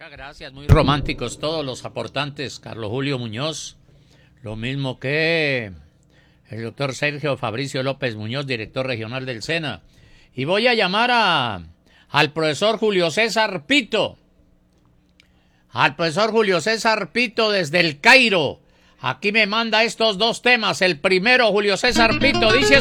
Muchas gracias, muy románticos todos los aportantes. Carlos Julio Muñoz, lo mismo que el doctor Sergio Fabricio López Muñoz, director regional del SENA. Y voy a llamar al profesor Julio César Pito. Al profesor Julio César Pito desde el Cairo. Aquí me manda estos dos temas. El primero, Julio César Pito, dice